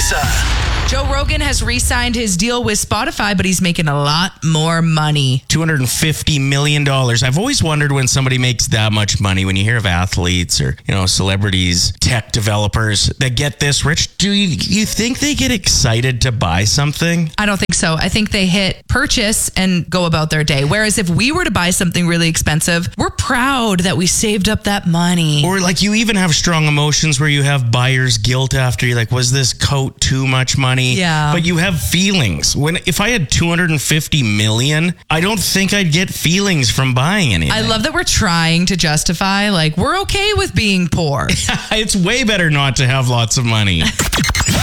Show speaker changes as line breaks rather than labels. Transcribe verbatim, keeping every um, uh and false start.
Melissa.
Joe Rogan has re-signed his deal with Spotify, but he's making a lot more money.
two hundred fifty million dollars. I've always wondered when somebody makes that much money, when you hear of athletes or, you know, celebrities, tech developers that get this rich, do you, you think they get excited to buy something?
I don't think so. I think they hit purchase and go about their day. Whereas if we were to buy something really expensive, we're proud that we saved up that money.
Or like you even have strong emotions where you have buyer's guilt after you're like, was this coat too much money?
Yeah.
But you have feelings. When if I had two hundred fifty million, I don't think I'd get feelings from buying anything.
I love that we're trying to justify, like, we're okay with being poor.
It's way better not to have lots of money.